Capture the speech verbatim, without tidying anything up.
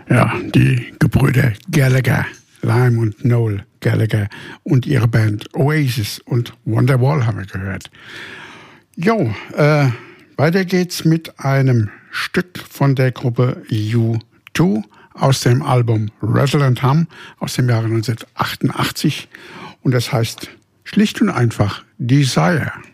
Ja, die Gebrüder Gallagher, Liam und Noel Gallagher und ihre Band Oasis und Wonderwall haben wir gehört. Jo, äh, weiter geht's mit einem Stück von der Gruppe U zwei aus dem Album Rattle and Hum aus dem Jahre neunzehnhundertachtundachtzig und das heißt schlicht und einfach Desire.